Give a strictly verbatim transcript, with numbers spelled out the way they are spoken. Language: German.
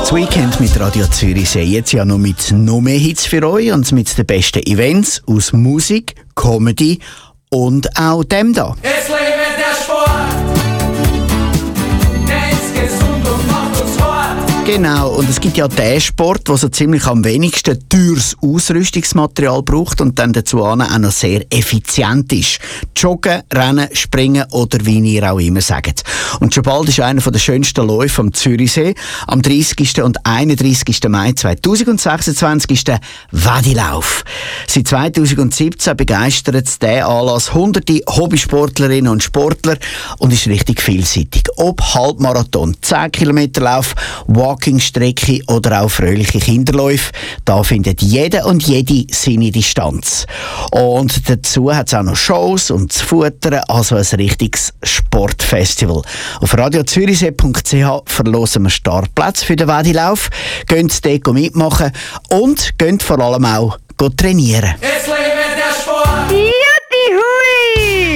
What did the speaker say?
Das Weekend mit Radio Zürichsee jetzt ja noch mit noch mehr Hits für euch und mit den besten Events aus Musik, Comedy und auch dem da. Es lebe der Sport, der ist gesund und macht uns hart. Genau, und es gibt ja den Sport, der so ziemlich am wenigsten teures Ausrüstungsmaterial braucht und dann dazu auch noch sehr effizient ist. Joggen, Rennen, Springen oder wie ihr auch immer sagt. Und schon bald ist einer der schönsten Läufe am Zürichsee. Am dreißigsten und einunddreißigsten Mai zweitausendsechsundzwanzig ist der Wadilauf. Seit zweitausendsiebzehn begeistert der Anlass hunderte Hobbysportlerinnen und Sportler und ist richtig vielseitig. Ob Halbmarathon, zehn Kilometer Lauf, Walking-Strecke oder auch fröhliche Kinderläufe, da findet jeder und jede seine Distanz. Und dazu hat es auch noch Shows und zu futtern, also ein richtiges Sportfestival. Auf radio zürichsee punkt c h verlosen wir Startplätze für den Wadilauf, könnt dort mitmachen und könnt vor allem auch trainieren. Es